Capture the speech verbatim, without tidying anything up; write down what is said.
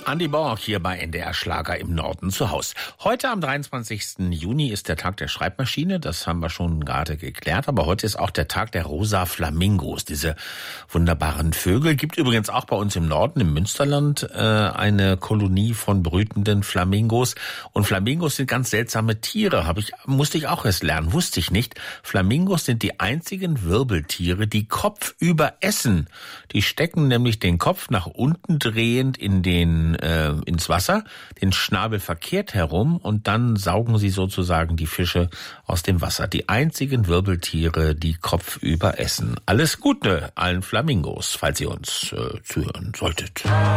Andi Borg hier bei N D R Schlager im Norden zu Haus. Heute am dreiundzwanzigsten Juni ist der Tag der Schreibmaschine, das haben wir schon gerade geklärt, aber heute ist auch der Tag der rosa Flamingos, diese wunderbaren Vögel. Gibt übrigens auch bei uns im Norden, im Münsterland, äh, eine Kolonie von brütenden Flamingos. Und Flamingos sind ganz seltsame Tiere, habe ich, musste ich auch erst lernen, wusste ich nicht. Flamingos sind die einzigen Wirbeltiere, die kopfüber essen. Die stecken nämlich den Kopf nach unten drehend in den äh, ins Wasser, den Schnabel verkehrt herum und dann saugen sie sozusagen die Fische aus dem Wasser. Die einzigen Wirbeltiere, die kopfüber essen. Alles Gute allen Flamingos, falls ihr uns äh, zuhören solltet.